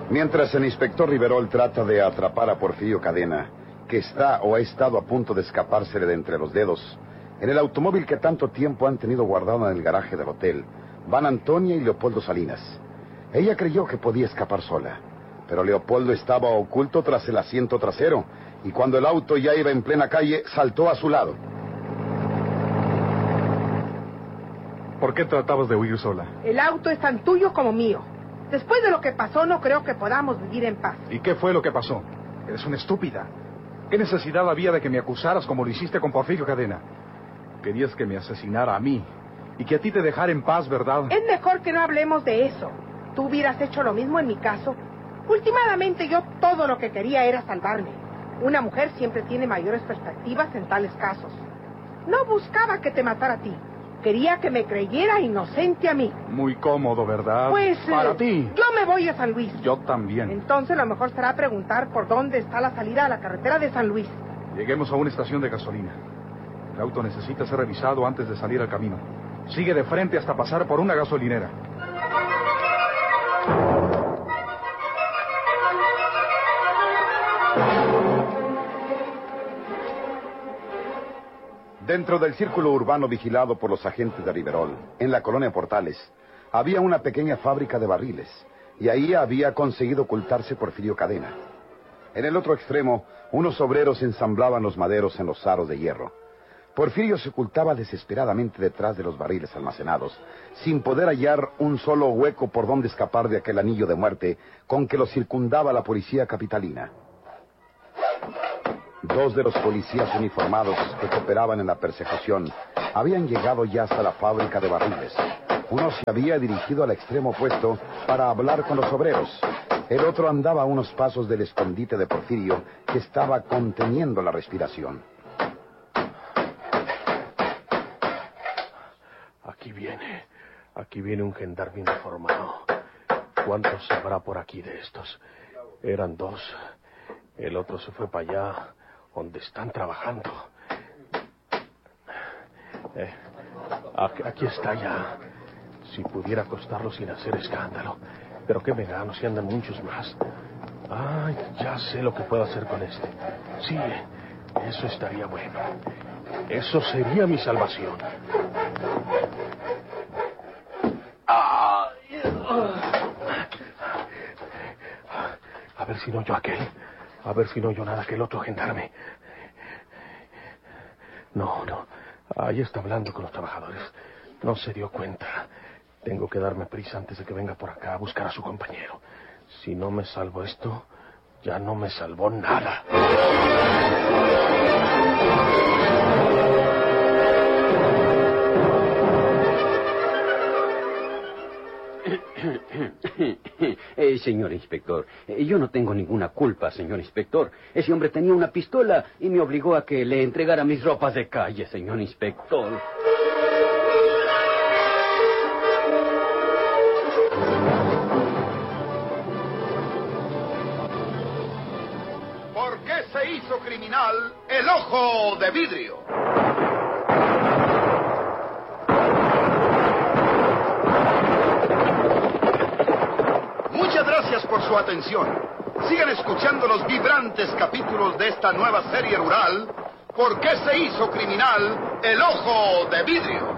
Mientras el inspector Riverol trata de atrapar a Porfirio Cadena, que está o ha estado a punto de escapársele de entre los dedos, en el automóvil que tanto tiempo han tenido guardado en el garaje del hotel, van Antonia y Leopoldo Salinas. Ella creyó que podía escapar sola, pero Leopoldo estaba oculto tras el asiento trasero, y cuando el auto ya iba en plena calle, saltó a su lado. ¿Por qué tratabas de huir sola? El auto es tan tuyo como mío. Después de lo que pasó, no creo que podamos vivir en paz. ¿Y qué fue lo que pasó? Eres una estúpida. ¿Qué necesidad había de que me acusaras como lo hiciste con Porfirio Cadena? Querías que me asesinara a mí y que a ti te dejara en paz, ¿verdad? Es mejor que no hablemos de eso. Tú hubieras hecho lo mismo en mi caso. Últimamente yo todo lo que quería era salvarme. Una mujer siempre tiene mayores perspectivas en tales casos. No buscaba que te matara a ti. Quería que me creyera inocente a mí. Muy cómodo, ¿verdad? Pues... para ti. Yo me voy a San Luis. Yo también. Entonces lo mejor será preguntar por dónde está la salida a la carretera de San Luis. Lleguemos a una estación de gasolina. El auto necesita ser revisado antes de salir al camino. Sigue de frente hasta pasar por una gasolinera. Dentro del círculo urbano vigilado por los agentes de Riverol, en la colonia Portales, había una pequeña fábrica de barriles, y ahí había conseguido ocultarse Porfirio Cadena. En el otro extremo, unos obreros ensamblaban los maderos en los aros de hierro. Porfirio se ocultaba desesperadamente detrás de los barriles almacenados, sin poder hallar un solo hueco por donde escapar de aquel anillo de muerte con que lo circundaba la policía capitalina. Dos de los policías uniformados que cooperaban en la persecución habían llegado ya hasta la fábrica de barriles. Uno se había dirigido al extremo opuesto para hablar con los obreros. El otro andaba a unos pasos del escondite de Porfirio, que estaba conteniendo la respiración. Aquí viene un gendarme uniformado. ¿Cuántos habrá por aquí de estos? Eran dos. El otro se fue para allá, donde están trabajando. Aquí está ya. Si pudiera acostarlo sin hacer escándalo. Pero qué me gano si andan muchos más. Ay, ya sé lo que puedo hacer con este. Sí, eso estaría bueno. Eso sería mi salvación. A ver si no yo aquel. A ver si no yo nada que el otro gendarme. No. Ahí está hablando con los trabajadores. No se dio cuenta. Tengo que darme prisa antes de que venga por acá a buscar a su compañero. Si no me salvo esto, ya no me salvó nada. Señor inspector, yo no tengo ninguna culpa, señor inspector. Ese hombre tenía una pistola y me obligó a que le entregara mis ropas de calle, señor inspector. ¿Por qué se hizo criminal el ojo de vidrio? Muchas gracias por su atención. Sigan escuchando los vibrantes capítulos de esta nueva serie rural, ¿Por qué se hizo criminal el ojo de vidrio?